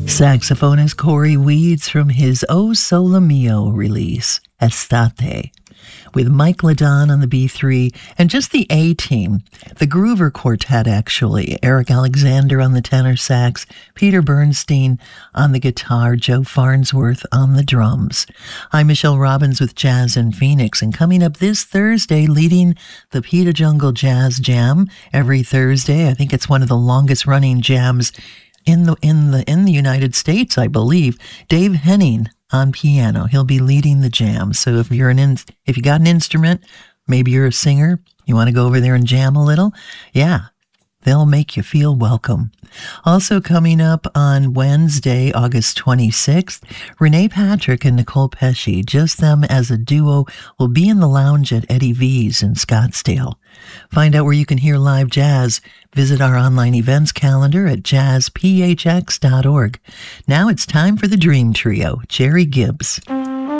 Saxophonist Corey Weeds from his O Sole Mio release, Estate, with Mike Ladon on the B3 and just the A-team, the Groover Quartet actually, Eric Alexander on the tenor sax, Peter Bernstein on the guitar, Joe Farnsworth on the drums. I'm Michelle Robbins with Jazz in Phoenix, and coming up this Thursday, leading the Pita Jungle Jazz Jam every Thursday. I think it's one of the longest running jams in the United States, I believe. Dave Henning on piano. He'll be leading the jam. So if you got an instrument, maybe you're a singer, you want to go over there and jam a little, yeah, they'll make you feel welcome. Also coming up on Wednesday, August 26th, Renee Patrick and Nicole Pesci, just them as a duo, will be in the lounge at Eddie V's in Scottsdale. Find out where you can hear live jazz. Visit our online events calendar at jazzphx.org. Now it's time for the Dream Trio, Jerry Gibbs.